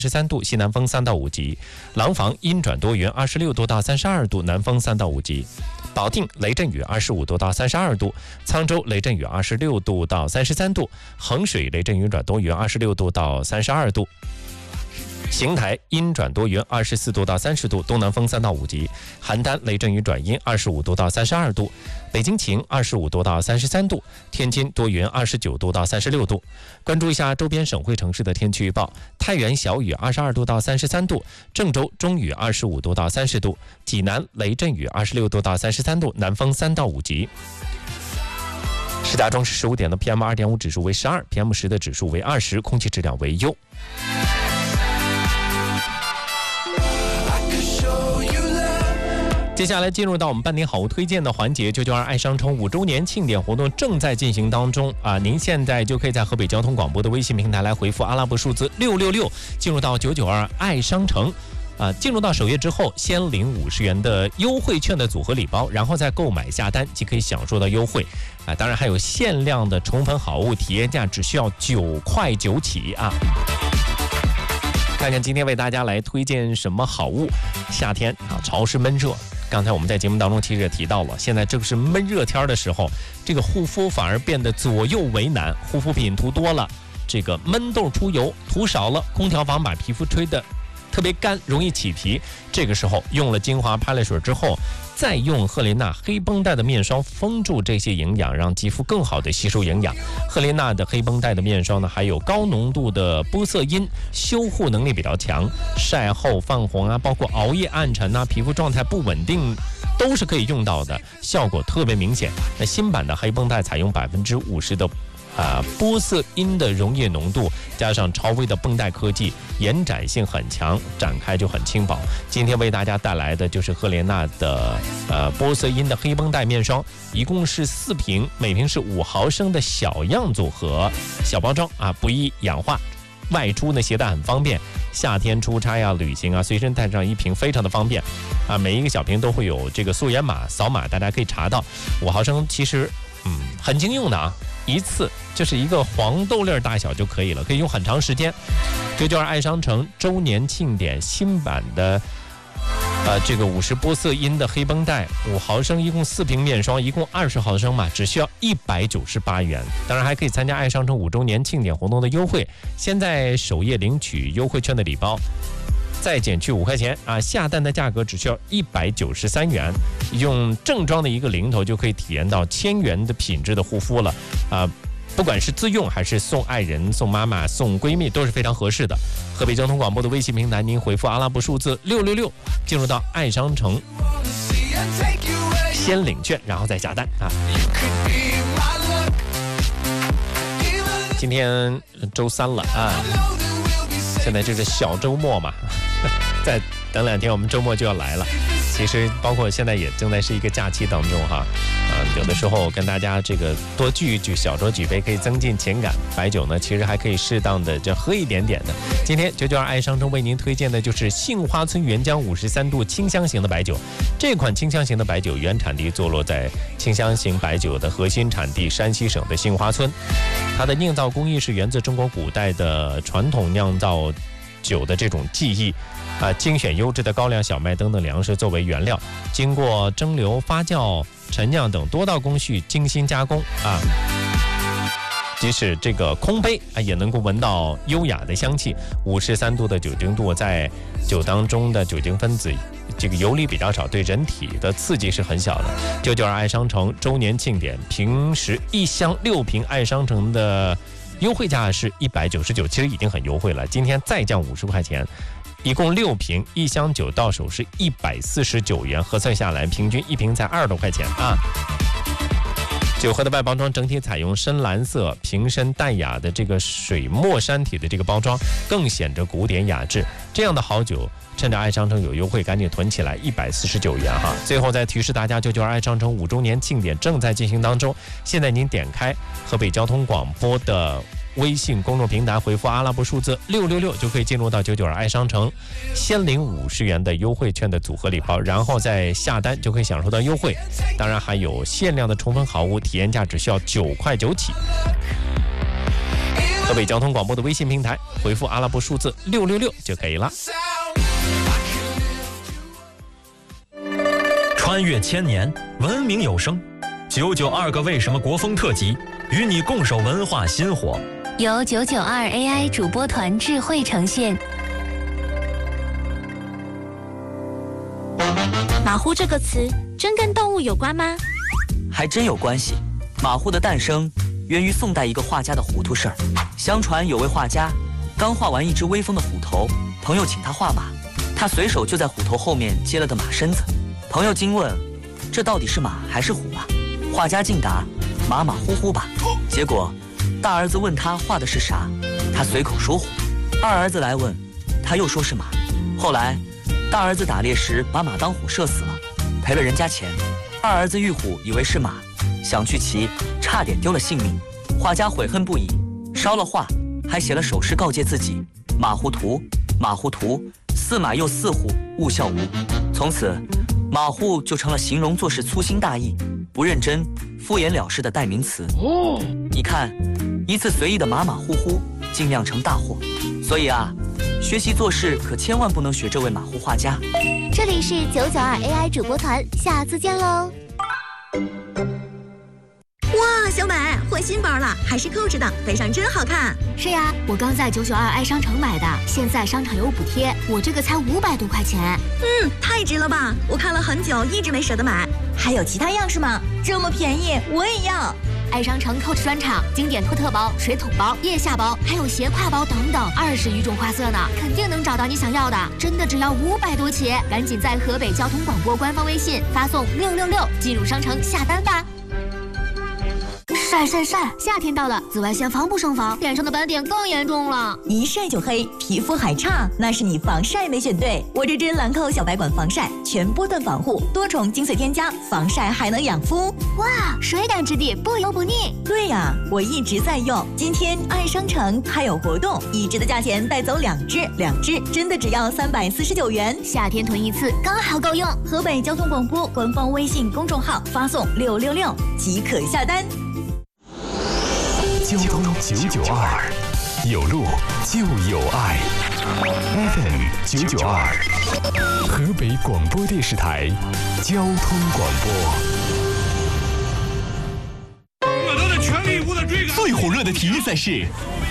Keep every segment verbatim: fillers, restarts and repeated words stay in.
十三度，西南风三到五级；廊坊阴转多云，二十六度到三十二度，南风三到五级；保定雷阵雨，二十五度到三十二度；沧州雷阵雨，二十六度到三十三度；衡水雷阵雨转多云，二十六度到三十二度；邢台阴转多云，二十四度到三十度，东南风三到五级；邯郸雷阵雨转阴，二十五度到三十二度；北京晴，二十五度到三十三度；天津多云，二十九度到三十六度。关注一下周边省会城市的天气预报：太原小雨，二十二度到三十三度；郑州中雨，二十五度到三十度；济南雷阵雨，二十六度到三十三度，南风三到五级。石家庄市十五点的 P M 二点五 指数为十二 ，P M 十的指数为二十，空气质量为优。接下来进入到我们半点好物推荐的环节，九九二爱商城五周年庆典活动正在进行当中啊！您现在就可以在河北交通广播的微信平台来回复阿拉伯数字六六六，进入到九九二爱商城。啊，进入到首页之后，先领五十元的优惠券的组合礼包，然后再购买下单即可以享受到优惠啊！当然还有限量的宠粉好物，体验价只需要九块九起啊！看看今天为大家来推荐什么好物。夏天啊，潮湿闷热，刚才我们在节目当中其实也提到了，现在正是闷热天的时候，这个护肤反而变得左右为难，护肤品涂多了，这个闷痘出油；涂少了，空调房把皮肤吹得特别干，容易起皮。这个时候用了精华拍了水之后，再用赫莲娜黑绷带的面霜封住这些营养，让肌肤更好的吸收营养。赫莲娜的黑绷带的面霜呢，还有高浓度的玻色因，修护能力比较强，晒后泛红啊，包括熬夜暗沉啊，皮肤状态不稳定都是可以用到的，效果特别明显。那新版的黑绷带采用百分之五十的啊，玻色因的溶液浓度，加上超微的绷带科技，延展性很强，展开就很轻薄。今天为大家带来的就是赫莲娜的呃玻色因的黑绷带面霜，一共是四瓶，每瓶是五毫升的小样组合，小包装啊，不易氧化。外出呢携带很方便，夏天出差啊、旅行啊，随身带上一瓶非常的方便啊。每一个小瓶都会有这个溯源码，扫码大家可以查到。五毫升其实嗯很经用的啊，一次就是一个黄豆粒大小就可以了，可以用很长时间。这就是爱商城周年庆典新版的呃，这个五十玻色因的黑绷带，五毫升，一共四瓶面霜，一共二十毫升嘛，只需要一百九十八元。当然还可以参加爱商城五周年庆典活动的优惠，先在首页领取优惠券的礼包，再减去五块钱啊，下单的价格只需要一百九十三元。用正装的一个零头就可以体验到千元的品质的护肤了啊。不管是自用还是送爱人、送妈妈、送闺蜜，都是非常合适的。河北交通广播的微信平台，您回复阿拉伯数字六六六，进入到爱商城，先领券，然后再下单啊。今天周三了啊，现在这是小周末嘛，再等两天我们周末就要来了。其实包括现在也正在是一个假期当中哈，啊，有的时候跟大家这个多聚一聚，小酌几杯可以增进情感。白酒呢，其实还可以适当的就喝一点点的。今天九九二爱商城为您推荐的就是杏花村原浆五十三度清香型的白酒。这款清香型的白酒原产地坐落在清香型白酒的核心产地山西省的杏花村，它的酿造工艺是源自中国古代的传统酿造酒的这种技艺。啊，精选优质的高粱小麦等等粮食作为原料，经过蒸馏、发酵、陈酿等多道工序精心加工啊。即使这个空杯啊，也能够闻到优雅的香气。五十三度的酒精度，在酒当中的酒精分子这个游离比较少，对人体的刺激是很小的。九九二爱商城周年庆典，平时一箱六瓶爱商城的优惠价是一百九十九，其实已经很优惠了。今天再降五十块钱。一共六瓶，一箱酒到手是一百四十九元，核算下来平均一瓶才二十多块钱啊。酒盒的外包装整体采用深蓝色、瓶身淡雅的这个水墨山体的这个包装，更显着古典雅致。这样的好酒，趁着爱商城有优惠，赶紧囤起来，一百四十九元哈。最后再提示大家，九九二爱商城五周年庆典正在进行当中。现在您点开河北交通广播的微信公众平台，回复阿拉伯数字六六六，就可以进入到九九二爱商城，先领五十元的优惠券的组合礼包，然后再下单就可以享受到优惠。当然还有限量的宠粉好物，体验价只需要九块九起。 河北交通广播的微信平台回复阿拉伯数字六六六就可以了。 穿越千年，文明有声，九九二个为什么国风特辑，与你共守文化新活， 由九九二 A I 主播团智慧呈现。 马虎这个词真跟动物有关吗？ 还真有关系。马虎的诞生源于宋代一个画家的糊涂事儿。相传有位画家刚画完一只威风的虎头，朋友请他画马，他随手就在虎头后面接了个马身子。朋友惊问：这到底是马还是虎啊？画家竟答：马马虎虎吧。结果大儿子问他画的是啥，他随口说虎。二儿子来问，他又说是马。后来大儿子打猎时把马当虎射死了，赔了人家钱。二儿子遇虎以为是马，想去骑，差点丢了性命。画家悔恨不已，烧了画，还写了首诗告诫自己：马虎图，马虎图，似马又似虎，勿效无。从此马虎就成了形容做事粗心大意、不认真、敷衍了事的代名词。哦，你看，一次随意的马马虎虎，竟酿成大祸。所以啊，学习做事可千万不能学这位马虎画家。 这里是九九二 A I 主播团，下次见喽。 哇，小美换新包了，还是扣着的，背上真好看。 是呀，我刚在九九二 i 商城买的，现在商场有补贴，我这个才五百多块钱。 嗯，太值了吧！我看了很久，一直没舍得买。 还有其他样式吗？这么便宜，我也要。 爱商城 Coach 专场，经典托特包、水桶包、腋下包，还有斜挎包等等，二十余种花色呢，肯定能找到你想要的。真的只要五百多起，赶紧在河北交通广播官方微信发送六六六进入商城下单吧。晒晒晒！夏天到了，紫外线防不胜防，脸上的斑点更严重了。 一晒就黑，皮肤还差，那是你防晒没选对。我这支兰蔻小白管防晒，全波段防护，多重精粹添加，防晒还能养肤。 哇，水感质地，不油不腻。 对呀，我一直在用。今天爱商城还有活动，一支的价钱带走两支，两支真的只要三百四十九元。 夏天囤一次刚好够用。 河北交通广播官方微信公众号发送六六六即可下单。 交通九九二，有路就有爱。F M 九九二，河北广播电视台交通广播。 我都在全力以赴的追赶。 最火热的体育赛事，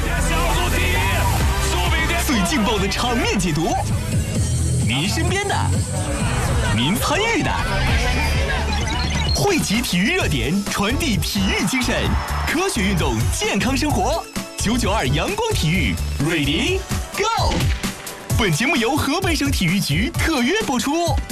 最劲爆的场面解读，您身边的，您参与的。汇集体育热点，传递体育精神，科学运动，健康生活。九九二阳光体育 ，Ready Go！ 本节目由河北省体育局特约播出。